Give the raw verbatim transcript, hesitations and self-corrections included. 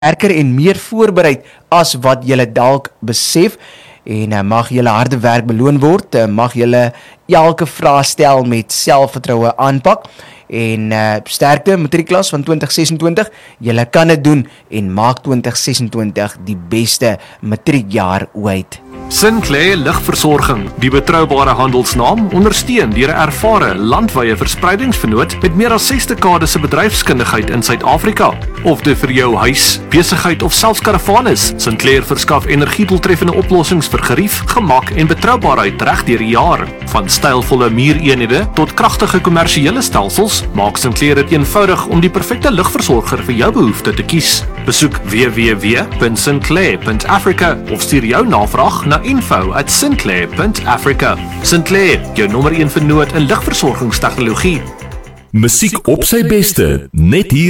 sterker en meer voorbereid as wat julle dalk besef en uh, mag julle harde werk beloon word, uh, mag julle elke vraag stel met selfvertroue aanpak en uh, sterkte matriekklas van twintig sesentwintig, julle kan dit doen en maak twintig sesentwintig die beste matriekjaar ooit. Sinclair Lugversorging, die betroubare handelsnaam, ondersteun deur 'n ervare landwyse verspreidingsvernoot met meer as ses dekades se bedryfskundigheid in Suid-Afrika. Of dit vir jou huis, besigheid of selfs karavaan is, Sinclair verskaf energiedoeltreffende oplossings vir gerief, gemak en betroubaarheid reg deur die jaar. Van stylvolle muureenhede tot kragtige kommersiële stelsels, maak Sinclair dit eenvoudig om die perfekte lugversorger vir jou behoefte te kies. Besoek w w w punt sinclair punt africa of stuur jou navraag na info at sinclair punt africa. Sinclair, jou nommer een vernoot in lugversorgingstegnologie. Musiek op sy beste, net hier